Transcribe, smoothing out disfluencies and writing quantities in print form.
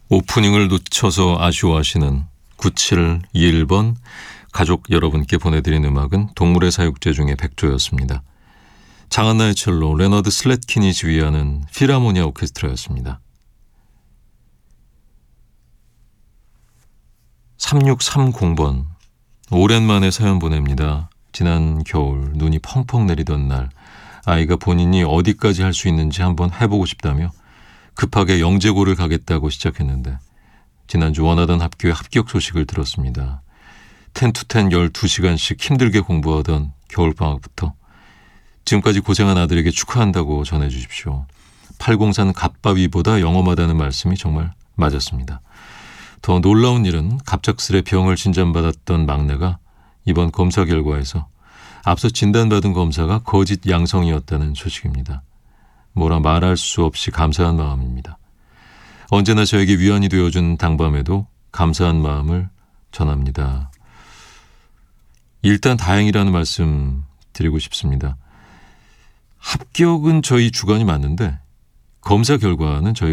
오프닝을 놓쳐서 아쉬워하시는 9721번 가족 여러분께 보내드린 음악은 동물의 사육제 중에 백조였습니다. 장한나의 첼로, 레너드 슬래킨이 지휘하는 필하모니아 오케스트라였습니다. 3630번 오랜만에 사연 보냅니다. 지난 겨울 눈이 펑펑 내리던 날 아이가 본인이 어디까지 할 수 있는지 한번 해보고 싶다며 급하게 영재고를 가겠다고 시작했는데 지난주 원하던 학교의 합격 소식을 들었습니다. 10to10 12시간씩 힘들게 공부하던 겨울방학부터 지금까지 고생한 아들에게 축하한다고 전해주십시오. 804는 갓바위보다 영험하다는 말씀이 정말 맞았습니다. 더 놀라운 일은 갑작스레 병을 진단받았던 막내가 이번 검사 결과에서 앞서 진단받은 검사가 거짓 양성이었다는 소식입니다. 뭐라 말할 수 없이 감사한 마음입니다. 언제나 저에게 위안이 되어준 당밤에도 감사한 마음을 전합니다. 일단 다행이라는 말씀 드리고 싶습니다. 합격은 저희 주관이 맞는데 검사 결과는 저희